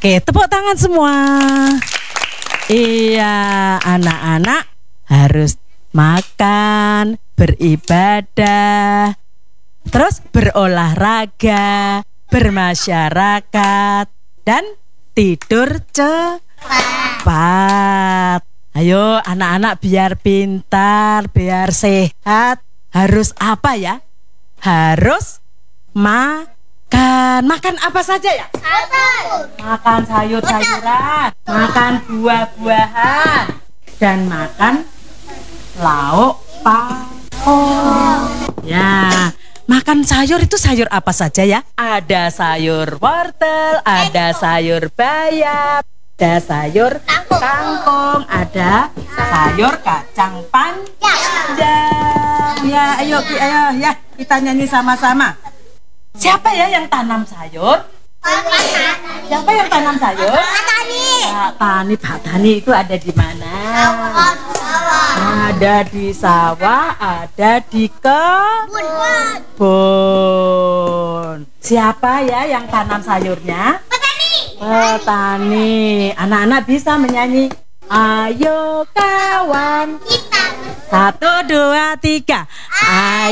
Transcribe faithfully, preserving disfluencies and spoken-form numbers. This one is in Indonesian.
Oke, tepuk tangan semua. Iya, anak-anak harus makan, beribadah, terus berolahraga, bermasyarakat, dan tidur cepat. Ayo anak-anak biar pintar, biar sehat, harus apa ya? Harus makan. Makan apa saja ya? Sayur. Makan sayur-sayuran, makan buah-buahan, dan makan lauk pauk. Ya, makan sayur itu sayur apa saja ya? Ada sayur wortel, ada sayur bayam, ada sayur kangkung, ada sayur kacang panjang. Ya, ayo, ayo, ya kita nyanyi sama-sama. Siapa ya yang tanam sayur? Siapa yang tanam sayur? Tani. Pak Tani, Pak Tani itu ada di mana? Ada di sawah, ada di kebun. Siapa ya yang tanam sayurnya? Petani. Petani. Anak-anak bisa menyanyi. Ayo kawan. Kita. Satu, dua, tiga. Ayo.